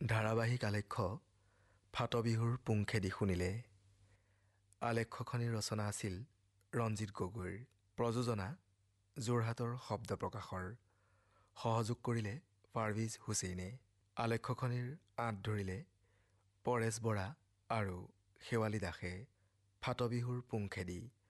ধাৰাবাহিক আলেখ্য ফাটবিহুৰ পুংখেদি শুনিলে। আলেখ্যখনিৰ ৰচনা আছিল ৰঞ্জিত গগৈৰ। প্ৰযোজনা যোৰহাটৰ শব্দ প্ৰকাশৰ। সহযোগ কৰিলে পাৰভিজ হুছেইনে। আলেখ্যখনিৰ আঁত ধৰিলে পৰেশ বৰা আৰু শেৱালী দাসে। ফাটবিহুৰ পুংখেদি